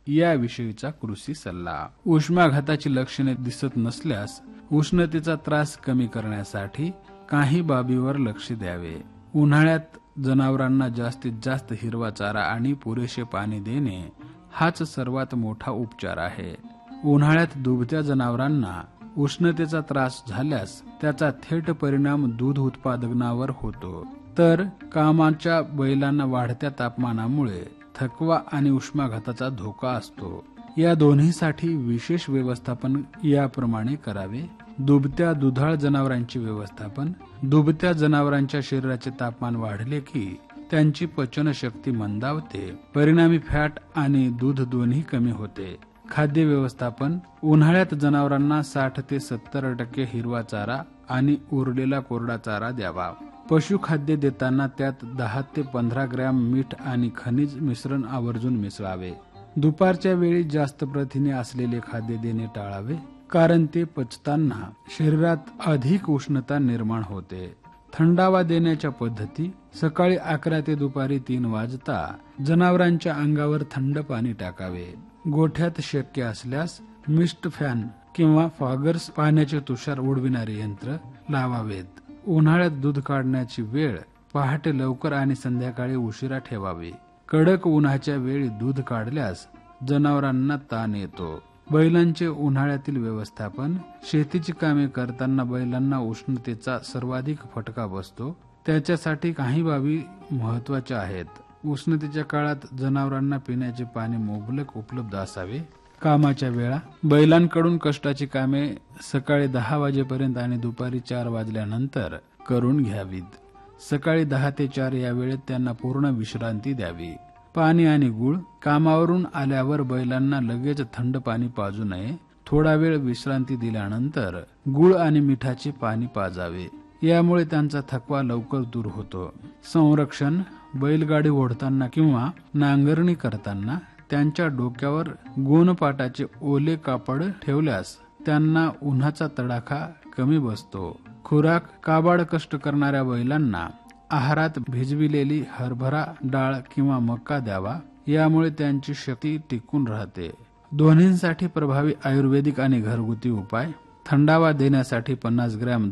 याविषयीचा कृषी सल्ला. उष्माघाताची लक्षणे दिसत नसल्यास उष्णतेचा त्रास कमी करण्यासाठी काही बाबीवर लक्ष द्यावे. उन्हाळ्यात जनावरांना जास्तीत जास्त हिरवा चारा आणि पुरेसे पाणी देणे हाच सर्वात मोठा उपचार आहे. उन्हाळ्यात दुभत्या जनावरांना उष्णतेचा त्रास झाल्यास त्याचा थेट परिणाम दूध उत्पादनावर होतो. तर कामाच्या बैलांना वाढत्या तापमानामुळे थकवा आणि उष्माघाताचा धोका असतो. या दोन्हीसाठी विशेष व्यवस्थापन याप्रमाणे करावे. दुभत्या दुधाळ जनावरांचे व्यवस्थापन. दुभत्या जनावरांच्या शरीराचे तापमान वाढले की त्यांची पचनशक्ती मंदावते, परिणामी फॅट आणि दूध दोन्ही कमी होते. खाद्य व्यवस्थापन. उन्हाळ्यात जनावरांना 60 ते 70% हिरवा चारा आणि उरलेला कोरडा चारा द्यावा. पशुखाद्य देताना त्यात 10 ते 15 ग्रॅम मीठ आणि खनिज मिश्रण आवर्जून मिसळावे. दुपारच्या वेळी जास्त प्रथिने असलेले खाद्य देणे टाळावे, कारण ते पचताना शरीरात अधिक उष्णता निर्माण होते. थंडावा देण्याच्या पद्धती. सकाळी 11 ते दुपारी 3 वाजता जनावरांच्या अंगावर थंड पाणी टाकावे. गोठ्यात शक्य असल्यास मिस्ट फॅन किंवा फॉगर्स पाण्याचे तुषार उडविणारे यंत्र लावावेत. उन्हाळ्यात दूध काढण्याची वेळ पहाटे लवकर आणि संध्याकाळी उशिरा ठेवावी. कडक उन्हाच्या वेळी दूध काढल्यास जनावरांना ताण येतो. बैलांचे उन्हाळ्यातील व्यवस्थापन. शेतीची कामे करताना बैलांना उष्णतेचा सर्वाधिक फटका बसतो. त्याच्यासाठी काही बाबी महत्वाच्या आहेत. उष्णतेच्या काळात जनावरांना पिण्याचे पाणी मुबलक उपलब्ध असावे. कामाच्या वेळा. बैलांकडून कष्टाची कामे सकाळी 10 वाजेपर्यंत आणि दुपारी 4 वाजल्यानंतर करून घ्यावीत. सकाळी 10 ते 4 या वेळेत त्यांना पूर्ण विश्रांती द्यावी. पाणी आणि गुळ. कामावरून आल्यावर बैलांना लगेच थंड पाणी पाजू नये. थोडा वेळ विश्रांती दिल्यानंतर गुळ आणि मिठाचे पाणी पाजावे. यामुळे त्यांचा थकवा लवकर दूर होतो. संरक्षण. बैलगाडी ओढताना किंवा नांगरणी करताना त्यांच्या डोक्यावर गोनपाटाचे ओले कापड ठेवल्यास त्यांना उन्हाचा तडाखा कमी बसतो. खुराक. काबाड कष्ट करणाऱ्या बैलांना आहारात भिजविलेली हरभरा डाळ किंवा मका द्यावा. यामुळे त्यांची शक्ती टिकून राहते. दोन्हींसाठी प्रभावी आयुर्वेदिक आणि घरगुती उपाय. थंडावा देण्यासाठी 50 ग्रॅम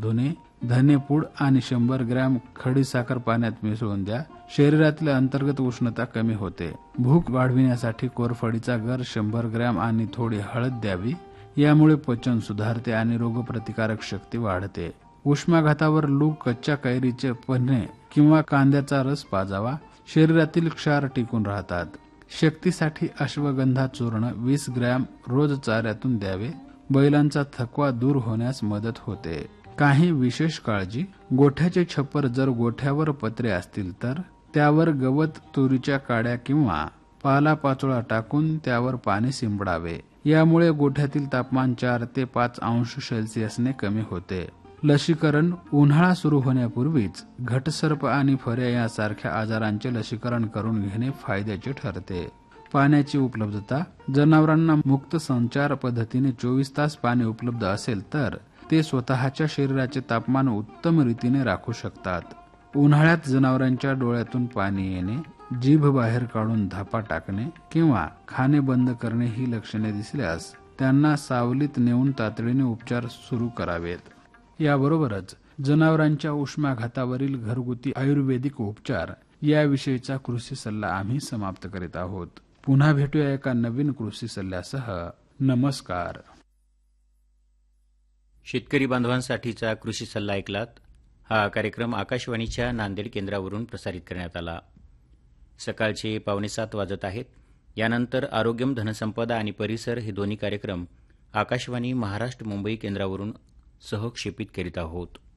धनेपूड आणि 100 ग्रॅम खडीसाखर पाण्यात मिसळून द्या. शरीरातील अंतर्गत उष्णता कमी होते. भूक वाढविण्यासाठी कोरफडीचा गर 100 ग्रॅम आणि थोडी हळद द्यावी. यामुळे पचन सुधारते आणि रोगप्रतिकारक शक्ती वाढते. उष्माघातावर लूक. कच्च्या कैरीचे पन्हे किंवा कांद्याचा रस पाजावा. शरीरातील क्षार टिकून राहतात. शक्तीसाठी अश्वगंधा चूर्ण 20 ग्रॅम रोज चाऱ्यातून द्यावे. बैलांचा थकवा दूर होण्यास मदत होते. काही विशेष काळजी. गोठ्याचे छप्पर. जर गोठ्यावर पत्रे असतील तर त्यावर गवत, तुरीच्या काड्या किंवा पालापाचोळा टाकून त्यावर पाणी शिंपडावे. यामुळे गोठ्यातील तापमान 4 ते 5 अंश सेल्सिअसने कमी होते. लसीकरण. उन्हाळा सुरू होण्यापूर्वीच घटसर्प आणि फऱ्या यासारख्या आजारांचे लसीकरण करून घेणे फायद्याचे ठरते. पाण्याची उपलब्धता. जनावरांना मुक्त संचार पद्धतीने 24 तास पाणी उपलब्ध असेल तर ते स्वतःच्या शरीराचे तापमान उत्तम रीतीने राखू शकतात. उन्हाळ्यात जनावरांच्या डोळ्यातून पाणी येणे, जीभ बाहेर काढून धापा टाकणे किंवा खाणे बंद करणे ही लक्षणे दिसल्यास त्यांना सावलीत नेऊन तातडीने उपचार सुरू करावेत. याबरोबरच जनावरांच्या उष्माघातावरील घरगुती आयुर्वेदिक उपचार याविषयीचा कृषी सल्ला आम्ही समाप्त करीत आहोत. पुन्हा भेटूया एका नवीन कृषी सल्ल्यासह. नमस्कार. शेतकरी बांधवांसाठीचा कृषी सल्ला ऐकलात. हा कार्यक्रम आकाशवाणीच्या नांदेड केंद्रावरून प्रसारित करण्यात आला. सकाळचे 6:45 वाजत आहेत. यानंतर आरोग्यम, धनसंपदा आणि परिसर हे दोन्ही कार्यक्रम आकाशवाणी महाराष्ट्र मुंबई केंद्रावरून सहक्षेपित करीत आहोत.